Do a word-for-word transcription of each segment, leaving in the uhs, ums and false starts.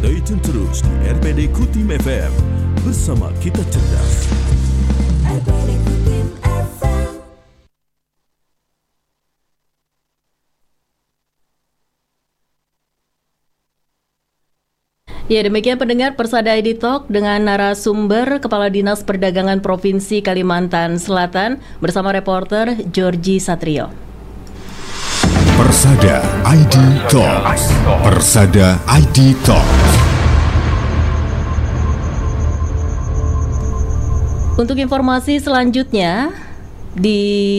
Stay tune terus di R P D Kutim F M. Bersama kita cerdas. R P D Kutim F M. Ya, demikian pendengar Persada I D Talk dengan narasumber Kepala Dinas Perdagangan Provinsi Kalimantan Selatan bersama reporter Georgie Satrio. Persada I D Talk. Persada I D Talk. Untuk informasi selanjutnya, di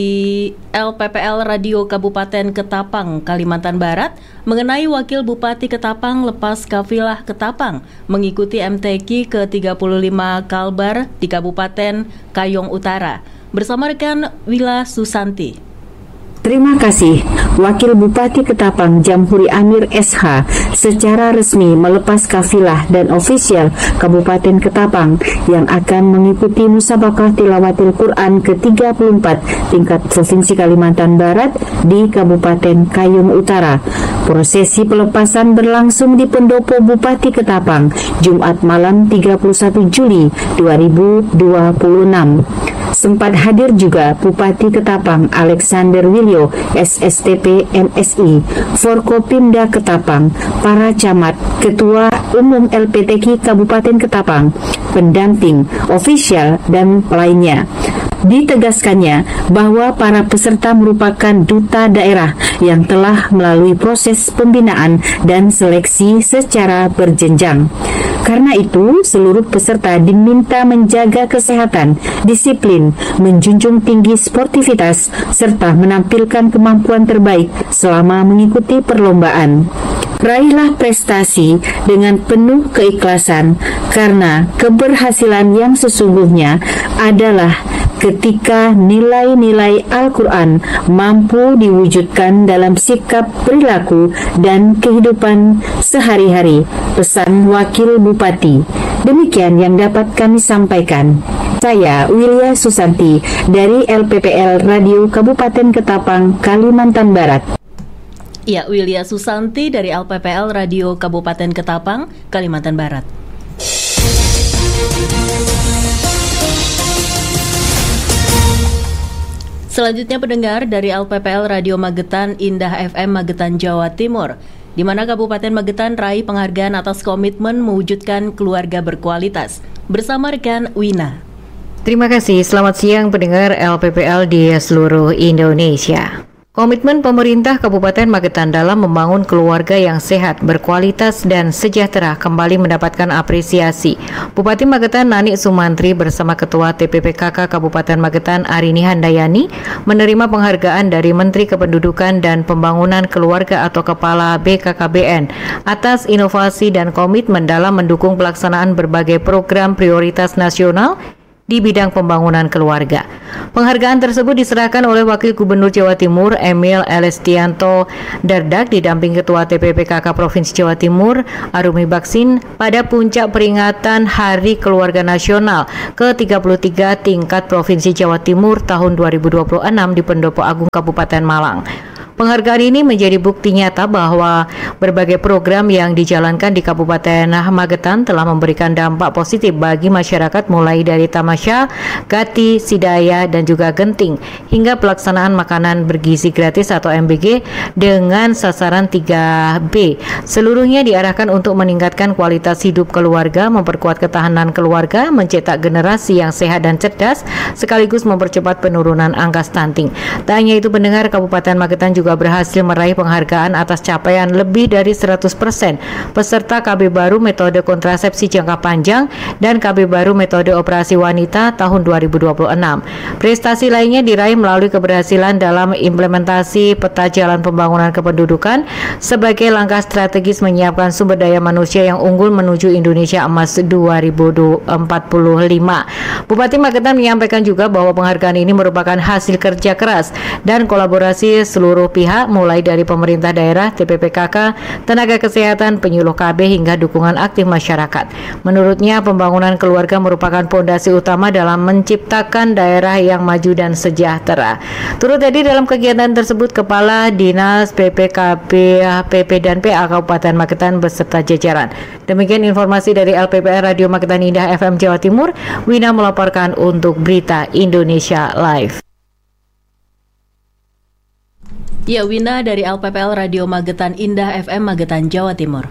L P P L Radio Kabupaten Ketapang, Kalimantan Barat mengenai Wakil Bupati Ketapang lepas kafilah Ketapang mengikuti M T Q ke tiga puluh lima Kalbar di Kabupaten Kayong Utara bersama rekan Wila Susanti. Terima kasih, Wakil Bupati Ketapang Jamhuri Amir S H secara resmi melepas kafilah dan ofisial Kabupaten Ketapang yang akan mengikuti Musabaqah Tilawatil Quran ke tiga puluh empat tingkat Provinsi Kalimantan Barat di Kabupaten Kayong Utara. Prosesi pelepasan berlangsung di Pendopo Bupati Ketapang, Jumat malam tiga puluh satu Juli dua ribu dua puluh enam. Sempat hadir juga Bupati Ketapang Alexander Wilio, S S T P M S I, Forkopimda Ketapang, para camat, Ketua Umum L P T Q Kabupaten Ketapang, pendamping, ofisial, dan lainnya. Ditegaskannya bahwa para peserta merupakan duta daerah yang telah melalui proses pembinaan dan seleksi secara berjenjang. Karena itu, seluruh peserta diminta menjaga kesehatan, disiplin, menjunjung tinggi sportivitas, serta menampilkan kemampuan terbaik selama mengikuti perlombaan. Raihlah prestasi dengan penuh keikhlasan, karena keberhasilan yang sesungguhnya adalah ketika nilai-nilai Al-Quran mampu diwujudkan dalam sikap, perilaku, dan kehidupan sehari-hari. Pesan Wakil Bupati. Demikian yang dapat kami sampaikan. Saya Wilia Susanti dari L P P L Radio Kabupaten Ketapang, Kalimantan Barat. Ya, Wilia Susanti dari L P P L Radio Kabupaten Ketapang, Kalimantan Barat. Selanjutnya pendengar dari L P P L Radio Magetan Indah F M Magetan Jawa Timur, di mana Kabupaten Magetan raih penghargaan atas komitmen mewujudkan keluarga berkualitas. Bersama rekan Wina. Terima kasih, selamat siang pendengar L P P L di seluruh Indonesia. Komitmen pemerintah Kabupaten Magetan dalam membangun keluarga yang sehat, berkualitas, dan sejahtera kembali mendapatkan apresiasi. Bupati Magetan Nani Sumantri bersama Ketua T P P K K Kabupaten Magetan Arini Handayani menerima penghargaan dari Menteri Kependudukan dan Pembangunan Keluarga atau Kepala B K K B N atas inovasi dan komitmen dalam mendukung pelaksanaan berbagai program prioritas nasional di bidang pembangunan keluarga. Penghargaan tersebut diserahkan oleh Wakil Gubernur Jawa Timur Emil Elestianto Dardak didamping Ketua T P P K K Provinsi Jawa Timur Arumi Baksin pada puncak peringatan Hari Keluarga Nasional ke tiga puluh tiga tingkat Provinsi Jawa Timur tahun dua ribu dua puluh enam di Pendopo Agung Kabupaten Malang. Penghargaan ini menjadi bukti nyata bahwa berbagai program yang dijalankan di Kabupaten Magetan telah memberikan dampak positif bagi masyarakat mulai dari tamasya, gati, sidaya, dan juga genting hingga pelaksanaan makanan bergizi gratis atau M B G dengan sasaran tiga B. Seluruhnya diarahkan untuk meningkatkan kualitas hidup keluarga, memperkuat ketahanan keluarga, mencetak generasi yang sehat dan cerdas, sekaligus mempercepat penurunan angka stunting. Tak hanya itu pendengar, Kabupaten Magetan juga juga berhasil meraih penghargaan atas capaian lebih dari seratus persen peserta K B baru metode kontrasepsi jangka panjang dan K B baru metode operasi wanita tahun dua ribu dua puluh enam. Prestasi lainnya diraih melalui keberhasilan dalam implementasi peta jalan pembangunan kependudukan sebagai langkah strategis menyiapkan sumber daya manusia yang unggul menuju Indonesia Emas dua ribu empat puluh lima. Bupati Magetan menyampaikan juga bahwa penghargaan ini merupakan hasil kerja keras dan kolaborasi seluruh pihak mulai dari pemerintah daerah, T P P K K, tenaga kesehatan, penyuluh K B hingga dukungan aktif masyarakat. Menurutnya, pembangunan keluarga merupakan pondasi utama dalam menciptakan daerah yang maju dan sejahtera. Turut hadir dalam kegiatan tersebut Kepala Dinas P P K B, P P dan P A Kabupaten Magetan beserta jajaran. Demikian informasi dari L P P L Radio Magetan Indah F M Jawa Timur. Wina melaporkan untuk Berita Indonesia Live. Ya, Wina dari L P P L Radio Magetan Indah F M Magetan Jawa Timur.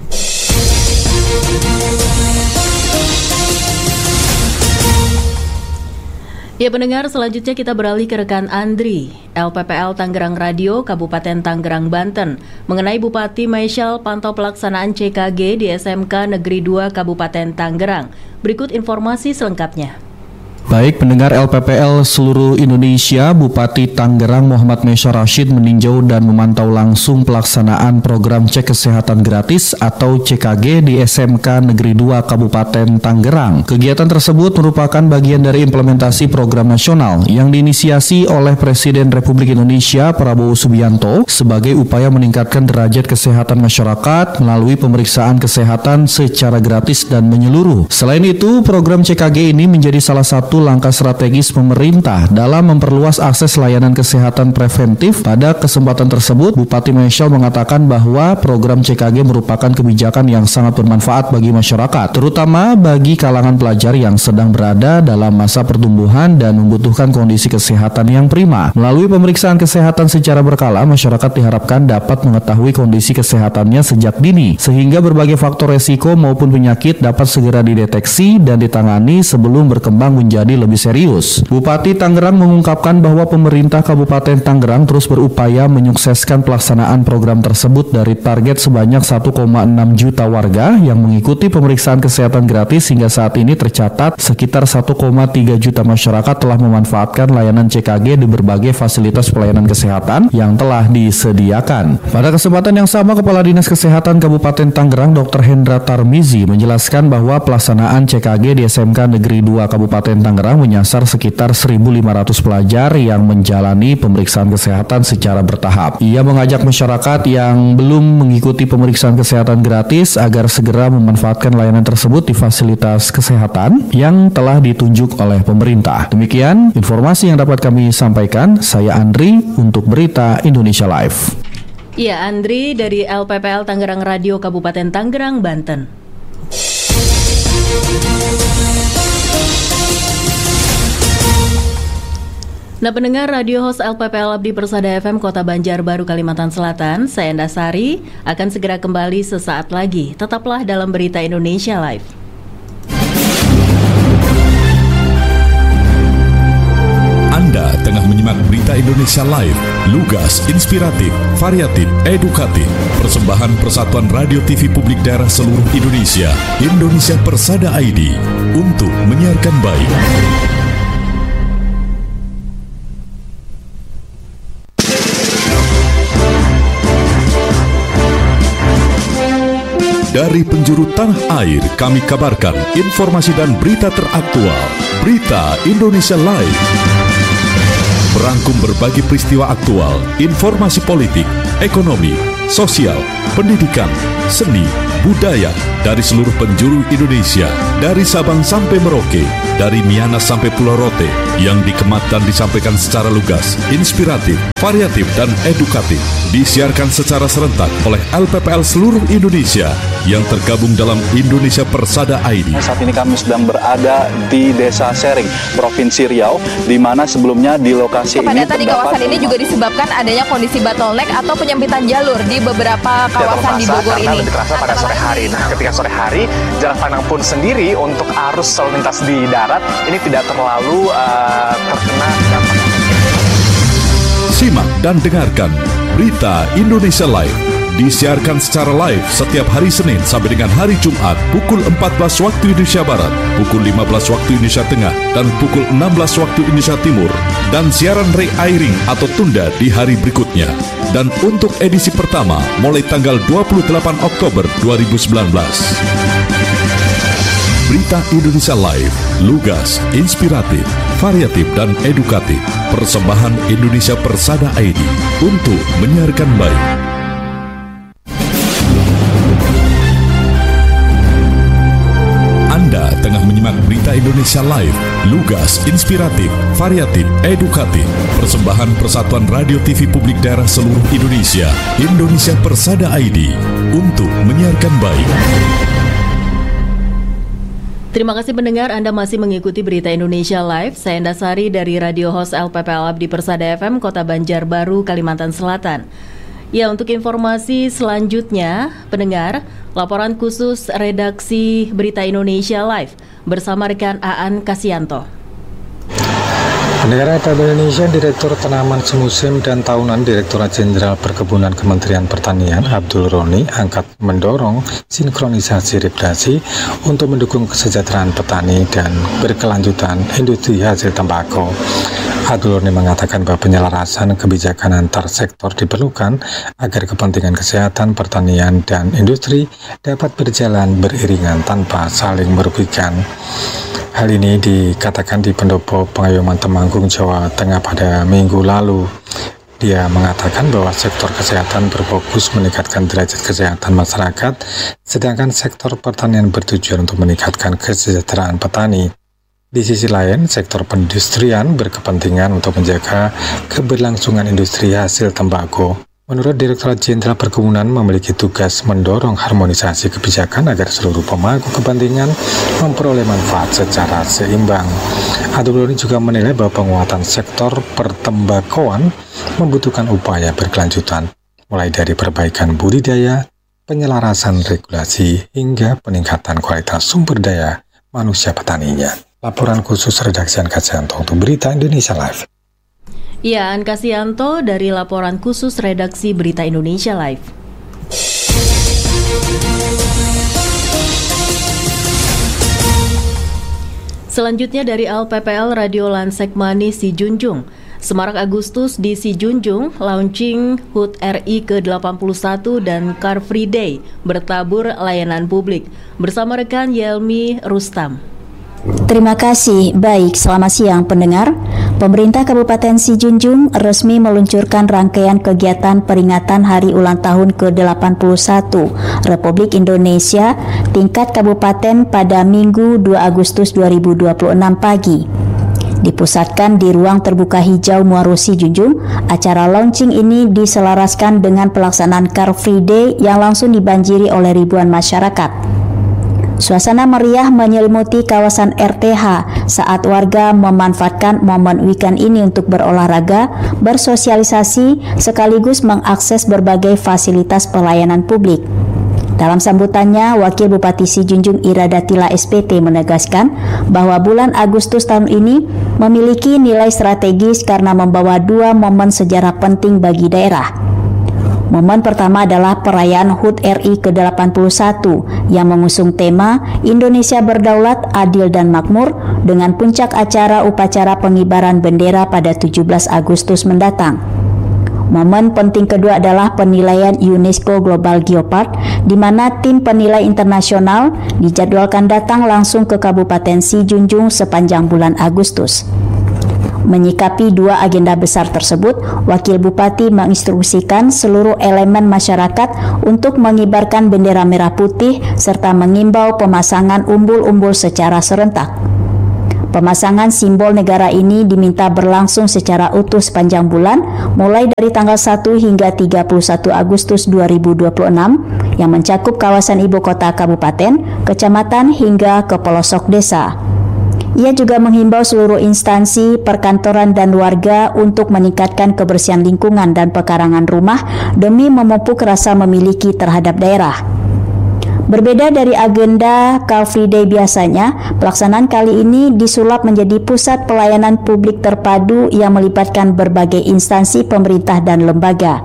Ya pendengar, selanjutnya kita beralih ke rekan Andri, L P P L Tangerang Radio, Kabupaten Tangerang, Banten, mengenai Bupati Maisyal pantau pelaksanaan C K G di S M K Negeri dua Kabupaten Tangerang. Berikut informasi selengkapnya. Baik pendengar L P P L seluruh Indonesia, Bupati Tangerang Muhammad Maisyal Rashid meninjau dan memantau langsung pelaksanaan program cek kesehatan gratis atau C K G di S M K Negeri dua Kabupaten Tangerang. Kegiatan tersebut merupakan bagian dari implementasi program nasional yang diinisiasi oleh Presiden Republik Indonesia Prabowo Subianto sebagai upaya meningkatkan derajat kesehatan masyarakat melalui pemeriksaan kesehatan secara gratis dan menyeluruh. Selain itu, program C K G ini menjadi salah satu langkah strategis pemerintah dalam memperluas akses layanan kesehatan preventif. Pada kesempatan tersebut, Bupati Maisyal mengatakan bahwa program C K G merupakan kebijakan yang sangat bermanfaat bagi masyarakat, terutama bagi kalangan pelajar yang sedang berada dalam masa pertumbuhan dan membutuhkan kondisi kesehatan yang prima. Melalui pemeriksaan kesehatan secara berkala, masyarakat diharapkan dapat mengetahui kondisi kesehatannya sejak dini, sehingga berbagai faktor resiko maupun penyakit dapat segera dideteksi dan ditangani sebelum berkembang menjadi lebih serius. Bupati Tangerang mengungkapkan bahwa pemerintah Kabupaten Tangerang terus berupaya menyukseskan pelaksanaan program tersebut dari target sebanyak satu koma enam juta warga yang mengikuti pemeriksaan kesehatan gratis. Hingga saat ini tercatat sekitar satu koma tiga juta masyarakat telah memanfaatkan layanan C K G di berbagai fasilitas pelayanan kesehatan yang telah disediakan. Pada kesempatan yang sama, Kepala Dinas Kesehatan Kabupaten Tangerang Doktor Hendra Tarmizi menjelaskan bahwa pelaksanaan C K G di S M K Negeri dua Kabupaten Tangerang menyasar sekitar seribu lima ratus pelajar yang menjalani pemeriksaan kesehatan secara bertahap. Ia mengajak masyarakat yang belum mengikuti pemeriksaan kesehatan gratis agar segera memanfaatkan layanan tersebut di fasilitas kesehatan yang telah ditunjuk oleh pemerintah. Demikian informasi yang dapat kami sampaikan. Saya Andri untuk Berita Indonesia Live. Ya, Andri dari L P P L Tangerang Radio Kabupaten Tangerang, Banten. Nah pendengar, radio host L P P L Abdi Persada F M Kota Banjarbaru, Kalimantan Selatan, saya Endasari, akan segera kembali sesaat lagi. Tetaplah dalam Berita Indonesia Live. Anda tengah menyimak Berita Indonesia Live, lugas, inspiratif, variatif, edukatif. Persembahan Persatuan Radio T V Publik Daerah seluruh Indonesia, Indonesia Persada I D, untuk menyiarkan baik. Dari penjuru tanah air, kami kabarkan informasi dan berita teraktual. Berita Indonesia Live merangkum berbagai peristiwa aktual, informasi politik, ekonomi, sosial, pendidikan, seni, budaya dari seluruh penjuru Indonesia, dari Sabang sampai Merauke, dari Miangas sampai Pulau Rote, yang dikemat dan disampaikan secara lugas, inspiratif, variatif, dan edukatif, disiarkan secara serentak oleh L P P L seluruh Indonesia yang tergabung dalam Indonesia Persada I D. Saat ini kami sedang berada di Desa Sering, Provinsi Riau, di mana sebelumnya di lokasi ini kepadatan di kawasan ini juga disebabkan adanya kondisi bottleneck atau penyempitan jalur di beberapa kawasan di Bogor karena ini. Lebih terasa pada sore hari. Nah, ketika sore hari, jarak pandang pun sendiri untuk arus lalu lintas di darat ini tidak terlalu uh, terkena dampak. Simak dan dengarkan Berita Indonesia Live, disiarkan secara live setiap hari Senin sampai dengan hari Jumat pukul empat belas waktu Indonesia Barat, pukul lima belas waktu Indonesia Tengah, dan pukul enam belas waktu Indonesia Timur, dan siaran re-airing atau tunda di hari berikutnya. Dan untuk edisi pertama mulai tanggal dua puluh delapan Oktober dua ribu sembilan belas. Berita Indonesia Live, lugas, inspiratif, variatif dan edukatif. Persembahan Indonesia Persada I D untuk menyiarkan baik. Anda tengah menyimak Berita Indonesia Live, lugas, inspiratif, variatif, edukatif. Persembahan Persatuan Radio T V Publik Daerah seluruh Indonesia, Indonesia Persada I D, untuk menyiarkan baik. Terima kasih pendengar, Anda masih mengikuti Berita Indonesia Live. Saya Endasari dari Radio Host L P P L Abdi Persada F M, Kota Banjarbaru, Kalimantan Selatan. Ya, untuk informasi selanjutnya, pendengar, laporan khusus redaksi Berita Indonesia Live bersama rekan Aan Kasianto. Pendengar P B Indonesia, Direktur Tanaman Semusim dan Tahunan Direktorat Jenderal Perkebunan Kementerian Pertanian Abdul Roni angkat mendorong sinkronisasi regulasi untuk mendukung kesejahteraan petani dan berkelanjutan industri hasil tembakau. Abdul Roni mengatakan bahwa penyelarasan kebijakan antar sektor diperlukan agar kepentingan kesehatan, pertanian, dan industri dapat berjalan beriringan tanpa saling merugikan. Hal ini dikatakan di Pendopo Pengayoman Temanggung, Jawa Tengah pada minggu lalu. Dia mengatakan bahwa sektor kesehatan berfokus meningkatkan derajat kesehatan masyarakat, sedangkan sektor pertanian bertujuan untuk meningkatkan kesejahteraan petani. Di sisi lain, sektor perindustrian berkepentingan untuk menjaga keberlangsungan industri hasil tembakau. Menurut Direktorat Jenderal Perkebunan memiliki tugas mendorong harmonisasi kebijakan agar seluruh pemangku kepentingan memperoleh manfaat secara seimbang. Abdul Roni juga menilai bahwa penguatan sektor pertembakauan membutuhkan upaya berkelanjutan, mulai dari perbaikan budidaya, penyelarasan regulasi, hingga peningkatan kualitas sumber daya manusia petaninya. Laporan khusus redaksi An Kasianto untuk Berita Indonesia Live. Ya, An Kasianto dari laporan khusus redaksi Berita Indonesia Live. Selanjutnya dari L P P L Radio Lansek Manis Sijunjung. Semarak Agustus di Sijunjung launching H U T R I ke delapan puluh satu dan Car Free Day bertabur layanan publik. Bersama rekan Yelmi Rustam. Terima kasih. Baik, selamat siang pendengar. Pemerintah Kabupaten Sijunjung resmi meluncurkan rangkaian kegiatan peringatan Hari Ulang Tahun ke delapan puluh satu Republik Indonesia tingkat kabupaten pada Minggu dua Agustus dua ribu dua puluh enam pagi. Dipusatkan di ruang terbuka hijau Muaro Sijunjung, acara launching ini diselaraskan dengan pelaksanaan Car Free Day yang langsung dibanjiri oleh ribuan masyarakat. Suasana meriah menyelimuti kawasan R T H saat warga memanfaatkan momen weekend ini untuk berolahraga, bersosialisasi, sekaligus mengakses berbagai fasilitas pelayanan publik. Dalam sambutannya, Wakil Bupati Sijunjung Iradatila S P T menegaskan bahwa bulan Agustus tahun ini memiliki nilai strategis karena membawa dua momen sejarah penting bagi daerah. Momen pertama adalah perayaan H U T R I ke delapan puluh satu yang mengusung tema Indonesia Berdaulat, Adil dan Makmur dengan puncak acara upacara pengibaran bendera pada tujuh belas Agustus mendatang. Momen penting kedua adalah penilaian UNESCO Global Geopark, di mana tim penilai internasional dijadwalkan datang langsung ke Kabupaten Sijunjung sepanjang bulan Agustus. Menyikapi dua agenda besar tersebut, Wakil Bupati menginstruksikan seluruh elemen masyarakat untuk mengibarkan bendera merah putih serta mengimbau pemasangan umbul-umbul secara serentak. Pemasangan simbol negara ini diminta berlangsung secara utuh sepanjang bulan, mulai dari tanggal satu hingga tiga puluh satu Agustus dua ribu dua puluh enam, yang mencakup kawasan ibu kota kabupaten, kecamatan hingga ke pelosok desa. Ia juga menghimbau seluruh instansi, perkantoran dan warga untuk meningkatkan kebersihan lingkungan dan pekarangan rumah demi memupuk rasa memiliki terhadap daerah. Berbeda dari agenda Car Free Day biasanya, pelaksanaan kali ini disulap menjadi pusat pelayanan publik terpadu yang melibatkan berbagai instansi pemerintah dan lembaga.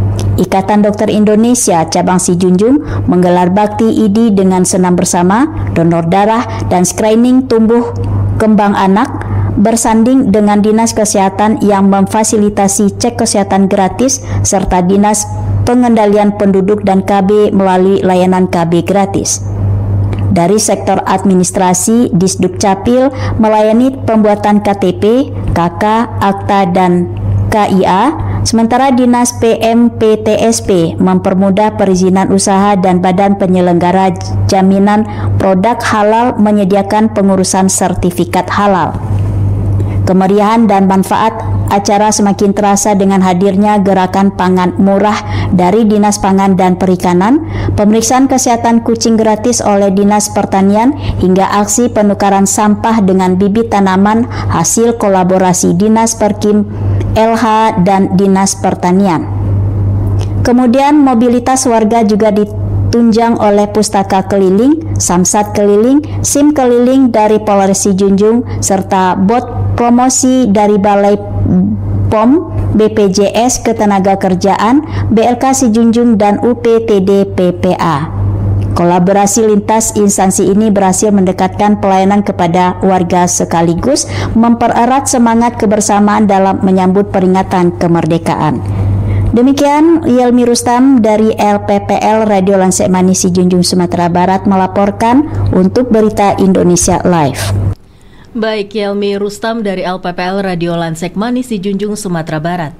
Ikatan Dokter Indonesia Cabang Sijunjung menggelar bakti I D I dengan senam bersama, donor darah, dan screening tumbuh kembang anak, bersanding dengan Dinas Kesehatan yang memfasilitasi cek kesehatan gratis, serta Dinas Pengendalian Penduduk dan K B melalui layanan K B gratis. Dari sektor administrasi, Disduk Capil melayani pembuatan K T P, K K, akta, dan K I A, sementara Dinas P M P T S P mempermudah perizinan usaha dan Badan Penyelenggara Jaminan Produk Halal menyediakan pengurusan sertifikat halal. Kemeriahan dan manfaat acara semakin terasa dengan hadirnya gerakan pangan murah dari Dinas Pangan dan Perikanan, pemeriksaan kesehatan kucing gratis oleh Dinas Pertanian, hingga aksi penukaran sampah dengan bibit tanaman hasil kolaborasi Dinas Perkim, L H, dan Dinas Pertanian. Kemudian mobilitas warga juga ditunjang oleh pustaka keliling, samsat keliling, SIM keliling dari Polres Sijunjung, serta bot promosi dari Balai P O M, B P J S Ketenagakerjaan, B L K Sijunjung, dan U P T D P P A. Kolaborasi lintas instansi ini berhasil mendekatkan pelayanan kepada warga sekaligus mempererat semangat kebersamaan dalam menyambut peringatan kemerdekaan. Demikian Yelmi Rustam dari L P P L Radio Lansek Manis Sijunjung, Sumatera Barat melaporkan untuk Berita Indonesia Live. Baik, Yelmi Rustam dari L P P L Radio Lansek Manis Sijunjung, Sumatera Barat.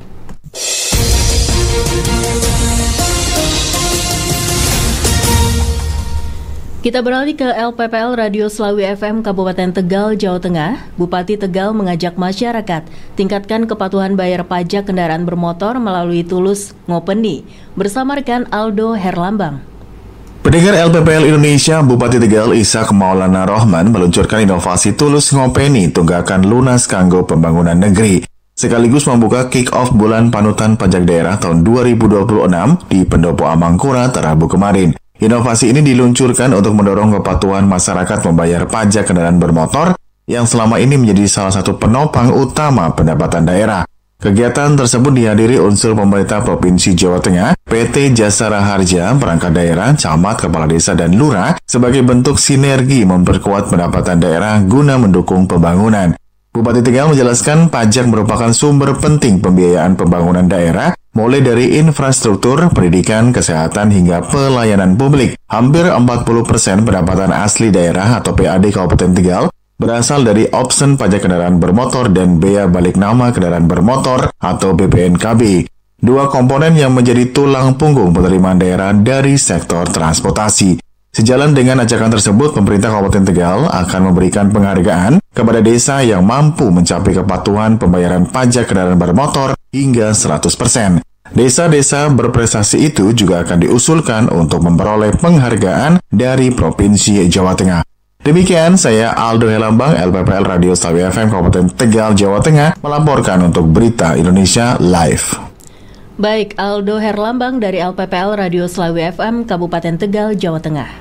Kita beralih ke L P P L Radio Slawi F M Kabupaten Tegal, Jawa Tengah. Bupati Tegal mengajak masyarakat tingkatkan kepatuhan bayar pajak kendaraan bermotor melalui Tulus Ngopeni. Bersama rekan Aldo Herlambang. Pendengar L P P L Indonesia, Bupati Tegal Ishak Maulana Rohman meluncurkan inovasi Tulus Ngopeni tunggakan lunas kanggo pembangunan negeri, sekaligus membuka kick-off bulan panutan pajak daerah tahun dua ribu dua puluh enam di Pendopo Amangkurat, Rabu kemarin. Inovasi ini diluncurkan untuk mendorong kepatuhan masyarakat membayar pajak kendaraan bermotor yang selama ini menjadi salah satu penopang utama pendapatan daerah. Kegiatan tersebut dihadiri unsur pemerintah Provinsi Jawa Tengah, P T Jasara Harja, perangkat daerah, camat, kepala desa, dan lurah sebagai bentuk sinergi memperkuat pendapatan daerah guna mendukung pembangunan. Bupati Tegal menjelaskan pajak merupakan sumber penting pembiayaan pembangunan daerah, mulai dari infrastruktur, pendidikan, kesehatan, hingga pelayanan publik. Hampir empat puluh persen pendapatan asli daerah atau P A D Kabupaten Tegal berasal dari option pajak kendaraan bermotor dan bea balik nama kendaraan bermotor atau B P N K B. Dua komponen yang menjadi tulang punggung penerimaan daerah dari sektor transportasi. Sejalan dengan ajakan tersebut, pemerintah Kabupaten Tegal akan memberikan penghargaan kepada desa yang mampu mencapai kepatuhan pembayaran pajak kendaraan bermotor hingga seratus persen. Desa-desa berprestasi itu juga akan diusulkan untuk memperoleh penghargaan dari Provinsi Jawa Tengah. Demikian saya Aldo Helambang, L P P L Radio Slawi F M Kabupaten Tegal, Jawa Tengah melaporkan untuk Berita Indonesia Live. Baik, Aldo Herlambang dari L P P L Radio Slawi F M Kabupaten Tegal, Jawa Tengah.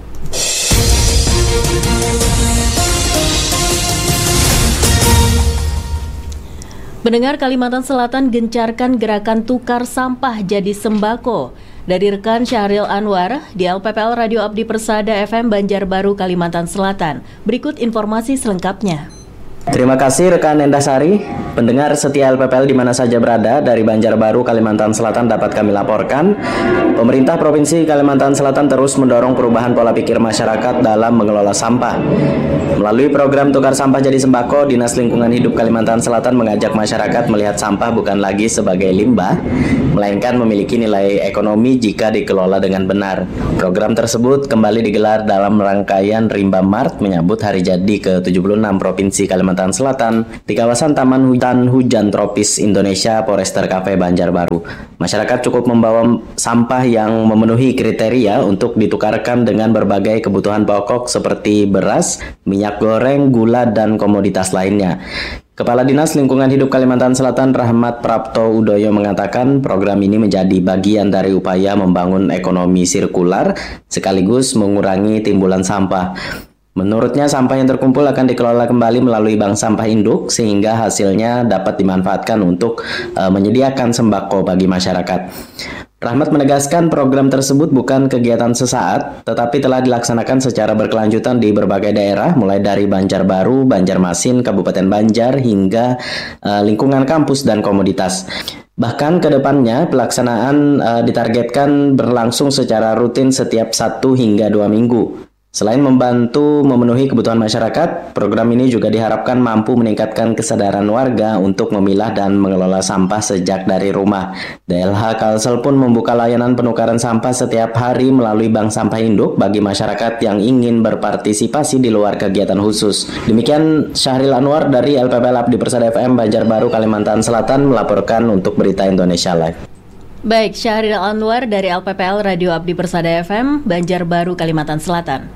Pendengar, Kalimantan Selatan gencarkan gerakan tukar sampah jadi sembako. Dari rekan Syahril Anwar di L P P L Radio Abdi Persada F M Banjarbaru, Kalimantan Selatan. Berikut informasi selengkapnya. Terima kasih rekan Endah Sari. Pendengar setia L P P L di mana saja berada dari Banjarbaru, Kalimantan Selatan dapat kami laporkan, pemerintah Provinsi Kalimantan Selatan terus mendorong perubahan pola pikir masyarakat dalam mengelola sampah. Melalui program Tukar Sampah Jadi Sembako, Dinas Lingkungan Hidup Kalimantan Selatan mengajak masyarakat melihat sampah bukan lagi sebagai limbah, melainkan memiliki nilai ekonomi jika dikelola dengan benar. Program tersebut kembali digelar dalam rangkaian Rimba Mart menyambut hari jadi ke tujuh puluh enam Provinsi Kalimantan Selatan di kawasan Taman Hutan Hujan Tropis Indonesia Forester Cafe Banjarbaru. Masyarakat cukup membawa sampah yang memenuhi kriteria untuk ditukarkan dengan berbagai kebutuhan pokok seperti beras, minyak goreng, gula, dan komoditas lainnya. Kepala Dinas Lingkungan Hidup Kalimantan Selatan Rahmat Prapto Udoyo mengatakan program ini menjadi bagian dari upaya membangun ekonomi sirkular sekaligus mengurangi timbulan sampah. Menurutnya, sampah yang terkumpul akan dikelola kembali melalui bank sampah induk sehingga hasilnya dapat dimanfaatkan untuk uh, menyediakan sembako bagi masyarakat. Rahmat menegaskan program tersebut bukan kegiatan sesaat, tetapi telah dilaksanakan secara berkelanjutan di berbagai daerah, mulai dari Banjarbaru, Banjarmasin, Kabupaten Banjar, hingga uh, lingkungan kampus dan komoditas. Bahkan ke depannya, pelaksanaan uh, ditargetkan berlangsung secara rutin setiap satu hingga dua minggu. Selain membantu memenuhi kebutuhan masyarakat, program ini juga diharapkan mampu meningkatkan kesadaran warga untuk memilah dan mengelola sampah sejak dari rumah. D L H Kalsel pun membuka layanan penukaran sampah setiap hari melalui bank sampah induk bagi masyarakat yang ingin berpartisipasi di luar kegiatan khusus. Demikian Syahril Anwar dari L P P L Abdi Persada F M Banjarbaru, Kalimantan Selatan melaporkan untuk Berita Indonesia Live. Baik, Syahril Anwar dari L P P L Radio Abdi Persada F M Banjarbaru, Kalimantan Selatan.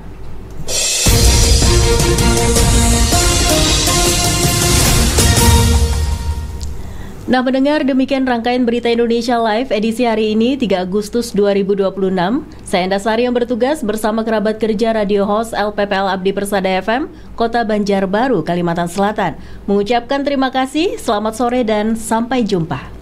Nah, pendengar, demikian rangkaian Berita Indonesia Live edisi hari ini tiga Agustus dua ribu dua puluh enam. Saya Endasari yang bertugas bersama kerabat kerja Radio Host L P P L Abdi Persada F M Kota Banjarbaru, Kalimantan Selatan mengucapkan terima kasih, selamat sore dan sampai jumpa.